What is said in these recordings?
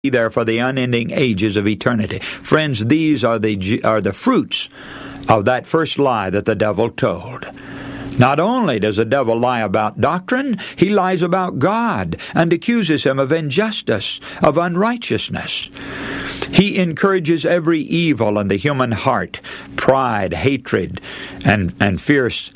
there for the unending ages of eternity. Friends, these are the fruits of that first lie that the devil told. Not only does the devil lie about doctrine, he lies about God and accuses him of injustice, of unrighteousness. He encourages every evil in the human heart, pride, hatred, and fierce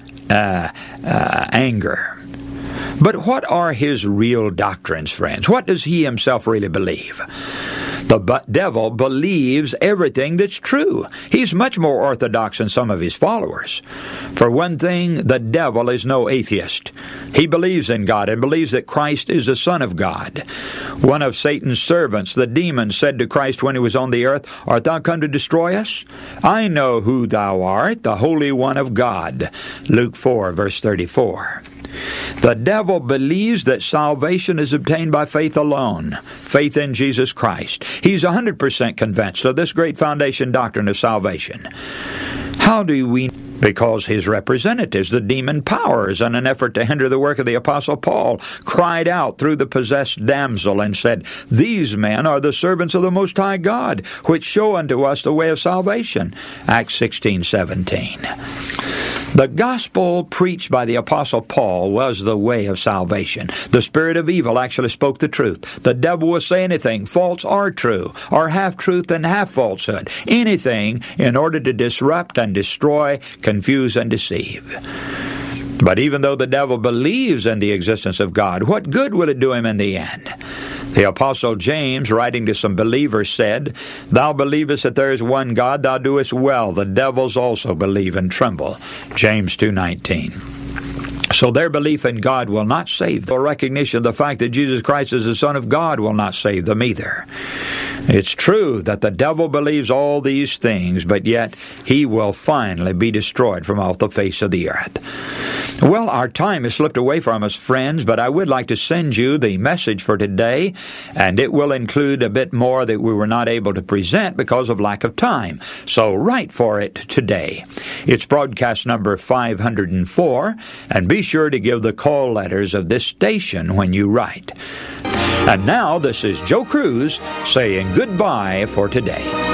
anger. But what are his real doctrines, friends? What does he himself really believe? The devil believes everything that's true. He's much more orthodox than some of his followers. For one thing, the devil is no atheist. He believes in God and believes that Christ is the Son of God. One of Satan's servants, the demon, said to Christ when he was on the earth, "Art thou come to destroy us? I know who thou art, the Holy One of God." Luke 4, verse 34. The devil believes that salvation is obtained by faith alone, faith in Jesus Christ. He's 100% convinced of this great foundation doctrine of salvation. How do we? Because his representatives, the demon powers, in an effort to hinder the work of the Apostle Paul, cried out through the possessed damsel and said, "These men are the servants of the Most High God, which show unto us the way of salvation." Acts 16:17. The gospel preached by the Apostle Paul was the way of salvation. The spirit of evil actually spoke the truth. The devil will say anything, false or true, or half-truth and half-falsehood, anything in order to disrupt and destroy, confuse and deceive. But even though the devil believes in the existence of God, what good will it do him in the end? The Apostle James, writing to some believers, said, "Thou believest that there is one God, thou doest well. The devils also believe and tremble." James 2:19. So their belief in God will not save them. The recognition of the fact that Jesus Christ is the Son of God will not save them either. It's true that the devil believes all these things, but yet he will finally be destroyed from off the face of the earth. Well, our time has slipped away from us, friends, but I would like to send you the message for today, and it will include a bit more that we were not able to present because of lack of time. So write for it today. It's broadcast number 504, and be sure to give the call letters of this station when you write. And now, this is Joe Cruz saying goodbye for today.